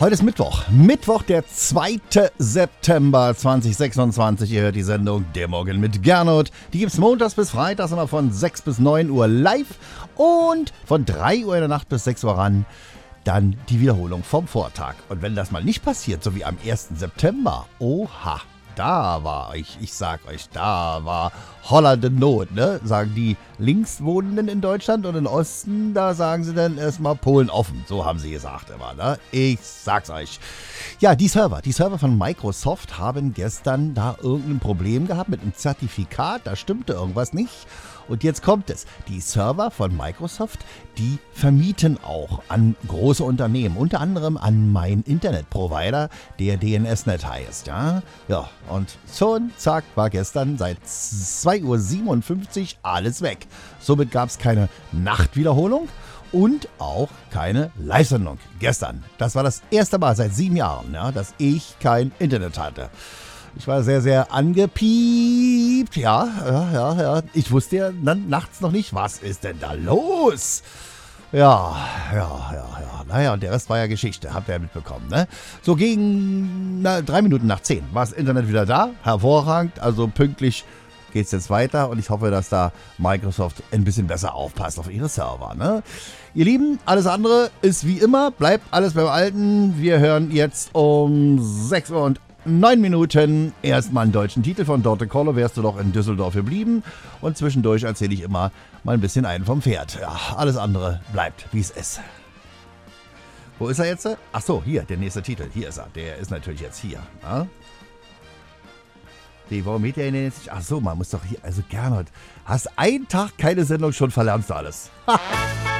Heute ist Mittwoch, der 2. September 2026. Ihr hört die Sendung Der Morgen mit Gernot. Die gibt's montags bis freitags immer von 6 bis 9 Uhr live und von 3 Uhr in der Nacht bis 6 Uhr ran dann die Wiederholung vom Vortag. Und wenn das mal nicht passiert, so wie am 1. September, oha, da war Holla de Not, ne? Sagen die Linkswohnenden in Deutschland, und im Osten, da sagen sie dann erstmal Polen offen. So haben sie gesagt immer, ne? Ich sag's euch. Ja, die Server von Microsoft haben gestern da irgendein Problem gehabt mit einem Zertifikat, da stimmte irgendwas nicht. Und jetzt kommt es. Die Server von Microsoft, die vermieten auch an große Unternehmen, unter anderem an meinen Internetprovider, der DNSNet heißt. Ja, und schon, zack, war gestern seit 2:57 Uhr alles weg. Somit gab es keine Nachtwiederholung und auch keine Live-Sendung gestern. Das war das erste Mal seit 7 Jahren, ja, dass ich kein Internet hatte. Ich war sehr, sehr angepiept. Ja. Ich wusste ja dann nachts noch nicht, was ist denn da los? Ja. Naja, und der Rest war ja Geschichte, habt ihr ja mitbekommen, ne? So gegen 3 Minuten nach 10 war das Internet wieder da. Hervorragend, also pünktlich geht's jetzt weiter. Und ich hoffe, dass da Microsoft ein bisschen besser aufpasst auf ihre Server, ne? Ihr Lieben, alles andere ist wie immer, bleibt alles beim Alten. Wir hören jetzt um 6 Uhr und 9 Minuten erstmal einen deutschen Titel von Dorte Kolle, wärst du doch in Düsseldorf geblieben. Und zwischendurch erzähle ich immer mal ein bisschen einen vom Pferd. Ja, alles andere bleibt, wie es ist. Wo ist er jetzt? Ach so, hier, der nächste Titel. Hier ist er. Der ist natürlich jetzt hier. Ja? Warum hält er ihn denn jetzt nicht? Ach so, man muss doch hier, also Gernot, hast einen Tag keine Sendung, schon verlernst du alles. Ha!